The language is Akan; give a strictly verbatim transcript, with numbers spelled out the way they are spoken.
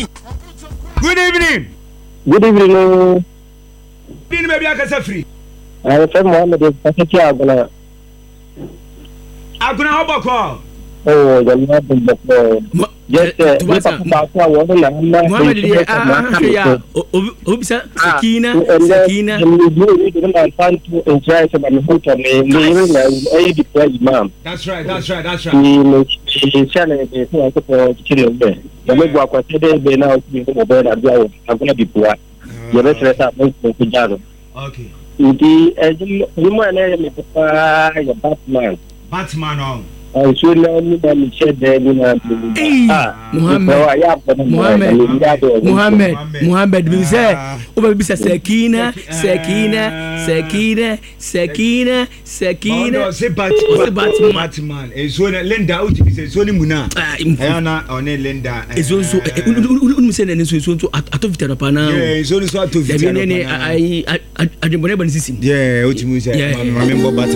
Good evening. Good evening. Good evening, Akasa free. I said Mohammed is Pasaki Aguna. Aguna Hobako. Oh, the Lord is the Lord. Yes, sir. Mohammed, yeah, Obisa, Sakina, Sakina. That's right, that's right, that's right. Okay. Batman. Batman on. I should know that we said that Muhammad, Muhammad, Muhammad, Muhammad, we say, over Bisa Sakina, Sakina, Sakina, Sakina, Sakina, say Batman, Batman, is one Linda out, is only Muna, Ayana, or Linda, is also Unsen and so to Atopana, is only so to I I I don't remember this. Yeah, what you say, I remember.